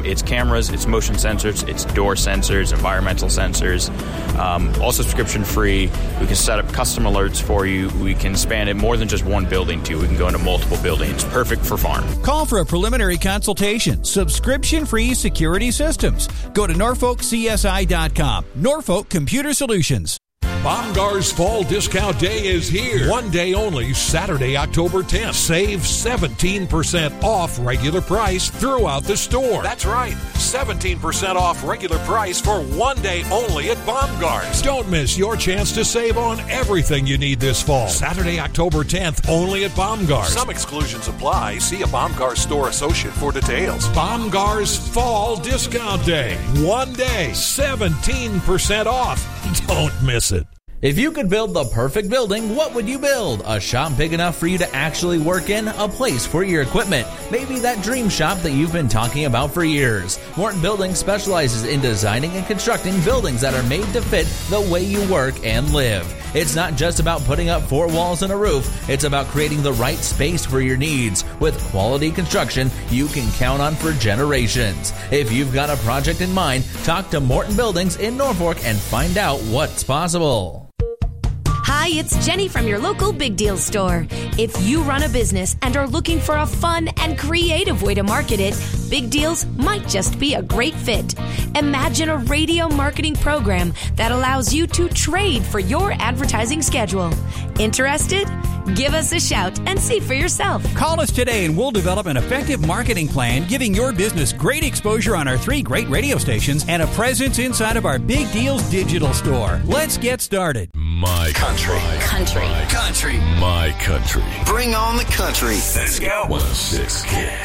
It's cameras, it's motion sensors, it's door sensors, environmental sensors, all subscription free. We can set up custom alerts for you. We can span it more than just one building too. We can go into multiple buildings. Perfect for farm. Call for a preliminary consultation. Subscription-free security systems. Go to NorfolkCSI.com. Norfolk Computer Solutions. Bomgaar's Fall Discount Day is here. One day only, Saturday, October 10th. Save 17% off regular price throughout the store. That's right, 17% off regular price for one day only at Bomgaar's. Don't miss your chance to save on everything you need this fall. Saturday, October 10th, only at Bomgaar's. Some exclusions apply. See a Bomgaar's store associate for details. Bomgaar's Fall Discount Day. One day, 17% off. Don't miss it. If you could build the perfect building, what would you build? A shop big enough for you to actually work in? A place for your equipment? Maybe that dream shop that you've been talking about for years. Morton Building specializes in designing and constructing buildings that are made to fit the way you work and live. It's not just about putting up 4 walls and a roof. It's about creating the right space for your needs. With quality construction you can count on for generations. If you've got a project in mind, talk to Morton Buildings in Norfolk and find out what's possible. Hi, it's Jenny from your local Big Deal store. If you run a business and are looking for a fun and creative way to market it, Big Deals might just be a great fit. Imagine a radio marketing program that allows you to trade for your advertising schedule. Interested? Give us a shout and see for yourself. Call us today and we'll develop an effective marketing plan giving your business great exposure on our 3 great radio stations and a presence inside of our Big Deals digital store. Let's get started. My country. My country. Bring on the country. Let's go. 106 Kids.